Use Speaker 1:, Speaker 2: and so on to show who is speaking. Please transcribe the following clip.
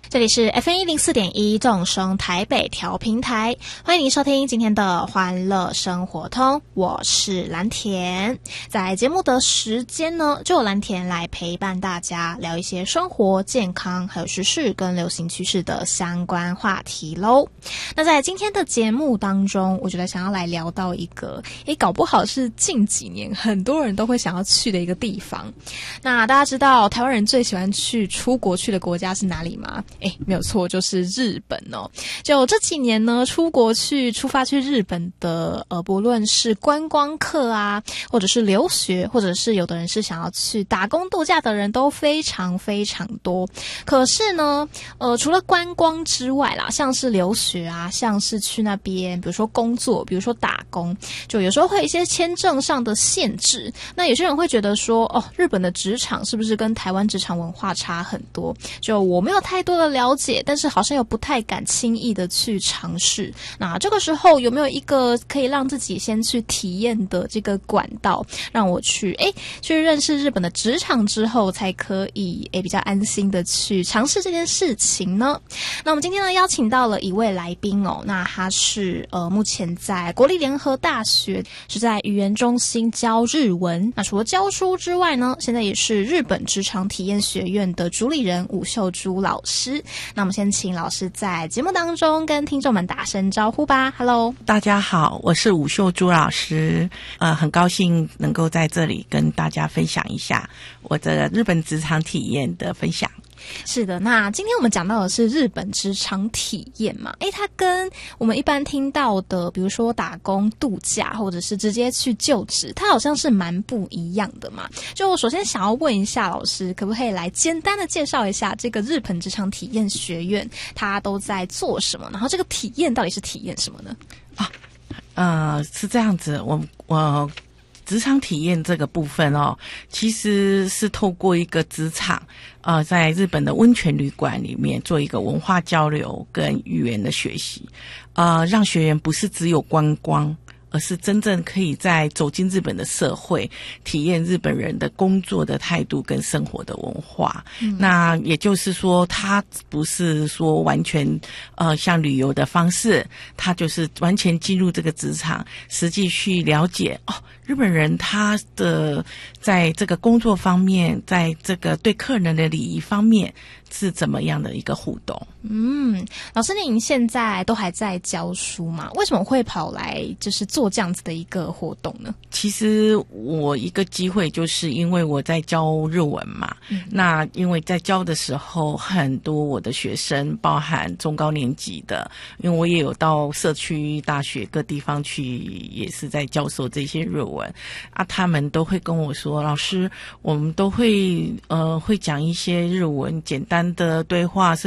Speaker 1: 这里是 FM104.1 众生台北调频台，欢迎您收听今天的欢乐生活通，我是蓝田。在节目的时间呢，就由蓝田来陪伴大家聊一些生活、健康还有时事跟流行趋势的相关话题咯。那在今天的节目当中，我觉得想要来聊到一个搞不好是近几年很多人都会想要去的一个地方。那大家知道台湾人最喜欢出国去的国家是哪里吗？没有错，就是日本哦。就这几年呢，出发去日本的不论是观光客啊，或者是留学，或者是有的人是想要去打工度假的人都非常非常多。可是呢，除了观光之外啦，像是留学啊，像是去那边比如说工作，比如说打工，就有时候会有一些签证上的限制。那有些人会觉得说，日本的职场是不是跟台湾职场文化差很多？就我没有太多的了解，但是好像又不太敢轻易的去尝试。那这个时候有没有一个可以让自己先去体验的这个管道，让我去认识日本的职场之后，才可以比较安心的去尝试这件事情呢？那我们今天呢邀请到了一位来宾哦，那他是目前在国立联合大学是在语言中心教日文。那除了教书之外呢，现在也是日本职场体验学院的主理人武秀珠老师。那我们先请老师在节目当中跟听众们打声招呼吧。 Hello，
Speaker 2: 大家好，我是武秀珠老师，很高兴能够在这里跟大家分享一下我的日本职场体验的分享。
Speaker 1: 是的，那今天我们讲到的是日本职场体验嘛，它跟我们一般听到的比如说打工度假或者是直接去就职，它好像是蛮不一样的嘛。就我首先想要问一下老师，可不可以来简单的介绍一下这个日本职场体验学院它都在做什么，然后这个体验到底是体验什么呢？
Speaker 2: 是这样子，我职场体验这个部分其实是透过一个职场在日本的温泉旅馆里面做一个文化交流跟语言的学习，让学员不是只有观光，而是真正可以在走进日本的社会，体验日本人的工作的态度跟生活的文化。那也就是说，它不是说完全像旅游的方式，它就是完全进入这个职场，实际去了解日本人他的在这个工作方面，在这个对客人的礼仪方面是怎么样的一个互动。
Speaker 1: 老师您现在都还在教书吗？为什么会跑来就是做这样子的一个活动呢？
Speaker 2: 其实我一个机会就是因为我在教日文嘛，那因为在教的时候很多我的学生包含中高年级的，因为我也有到社区大学各地方去，也是在教授这些日文他们都会跟我说，老师我们都会讲一些日文简单的对话，